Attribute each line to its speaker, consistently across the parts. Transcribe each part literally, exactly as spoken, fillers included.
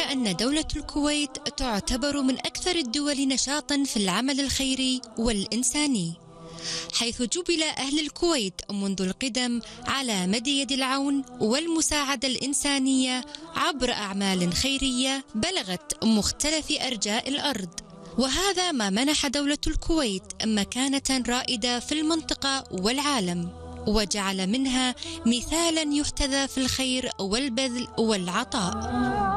Speaker 1: أن دولة الكويت تعتبر من أكثر الدول نشاطاً في العمل الخيري والإنساني، حيث جُبل أهل الكويت منذ القدم على مد يد العون والمساعدة الإنسانية عبر أعمال خيرية بلغت مختلف أرجاء الأرض، وهذا ما منح دولة الكويت مكانة رائدة في المنطقة والعالم، وجعل منها مثالاً يحتذى في الخير والبذل والعطاء.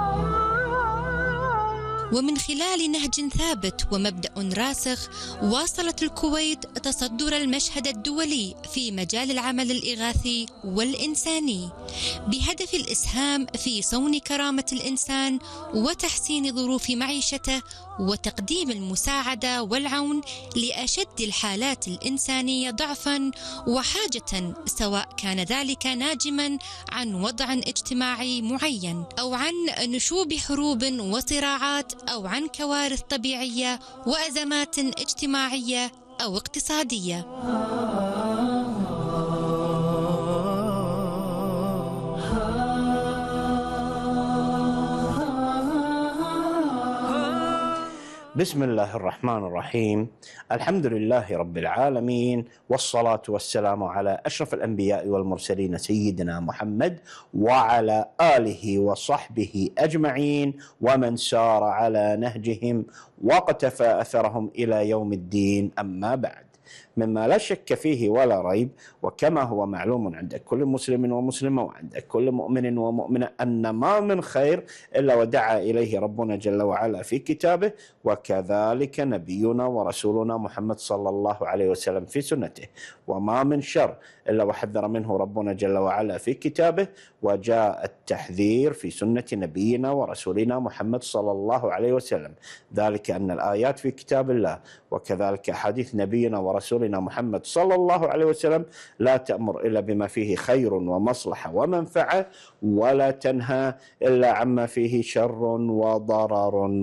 Speaker 1: ومن خلال نهج ثابت ومبدأ راسخ، واصلت الكويت تصدر المشهد الدولي في مجال العمل الإغاثي والإنساني، بهدف الإسهام في صون كرامة الإنسان وتحسين ظروف معيشته وتقديم المساعدة والعون لأشد الحالات الإنسانية ضعفاً وحاجة، سواء كان ذلك ناجماً عن وضع اجتماعي معين أو عن نشوب حروب وصراعات أو عن كوارث طبيعية وأزمات اجتماعية أو اقتصادية.
Speaker 2: بسم الله الرحمن الرحيم. الحمد لله رب العالمين، والصلاة والسلام على أشرف الأنبياء والمرسلين سيدنا محمد وعلى آله وصحبه أجمعين ومن سار على نهجهم واقتفى أثرهم إلى يوم الدين. أما بعد، مما لا شك فيه ولا ريب، وكما هو معلوم عند كل مسلم ومسلمة وعند كل مؤمن ومؤمنة، أن ما من خير إلا ودعا إليه ربنا جل وعلا في كتابه، وكذلك نبينا ورسولنا محمد صلى الله عليه وسلم في سنته، وما من شر إلا وحذر منه ربنا جل وعلا في كتابه، وجاء التحذير في سنة نبينا ورسولنا محمد صلى الله عليه وسلم، ذلك أن الآيات في كتاب الله وكذلك حديث نبينا ورسولنا محمد صلى الله عليه وسلم لا تأمر إلا بما فيه خير ومصلحة ومنفعة، ولا تنهى إلا عما فيه شر وضرر